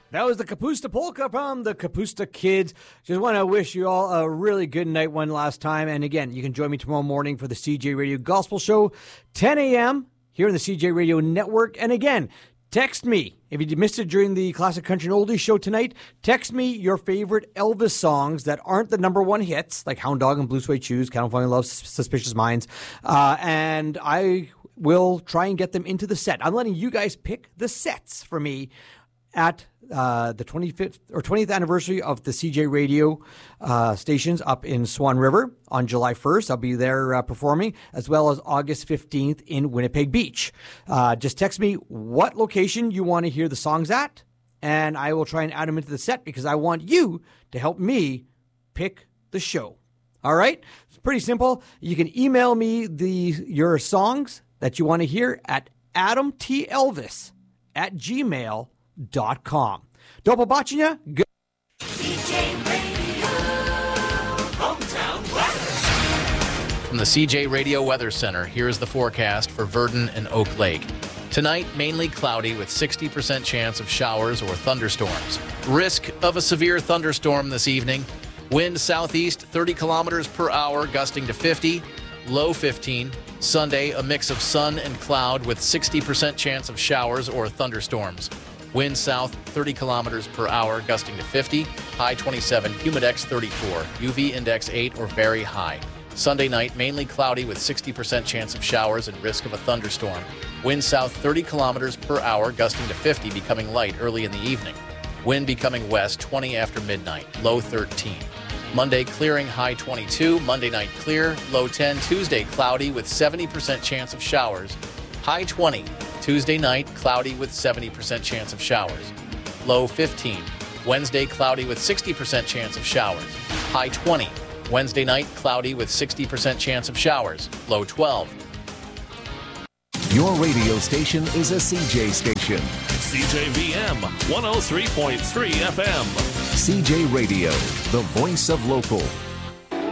That was the Kapusta Polka from the Kapusta Kids. Just want to wish you all a really good night one last time. And again, you can join me tomorrow morning for the CJ Radio Gospel Show, 10 a.m. here on the CJ Radio Network. And again, text me. If you missed it during the Classic Country and Oldies show tonight, text me your favorite Elvis songs that aren't the number one hits, like Hound Dog and Blue Suede Shoes, Count on Falling in Love, Suspicious Minds. And I will try and get them into the set. I'm letting you guys pick the sets for me at the 25th or 20th anniversary of the CJ Radio stations up in Swan River on July 1st. I'll be there performing, as well as August 15th in Winnipeg Beach. Just text me what location you want to hear the songs at, and I will try and add them into the set because I want you to help me pick the show. All right? It's pretty simple. You can email me your songs that you want to hear at adamtelvis@gmail.com. До побачення. CJ Radio, hometown weather. From the CJ Radio Weather Center, here's the forecast for Virden and Oak Lake. Tonight, mainly cloudy with 60% chance of showers or thunderstorms. Risk of a severe thunderstorm this evening. Wind southeast 30 kilometers per hour, gusting to 50, low 15. Sunday, a mix of sun and cloud with 60% chance of showers or thunderstorms. Wind south 30 kilometers per hour, gusting to 50, high 27, humidex 34, UV index 8 or very high. Sunday night, mainly cloudy with 60% chance of showers and risk of a thunderstorm. Wind south 30 kilometers per hour, gusting to 50, becoming light early in the evening. Wind becoming west 20 after midnight, low 13. Monday, clearing, high 22. Monday night, clear, low 10. Tuesday, cloudy with 70% chance of showers, high 20. Tuesday night, cloudy with 70% chance of showers, low 15. Wednesday, cloudy with 60% chance of showers, high 20. Wednesday night, cloudy with 60% chance of showers, low 12. Your radio station is a CJ station. CJVM 103.3 FM. CJ Radio, the voice of local.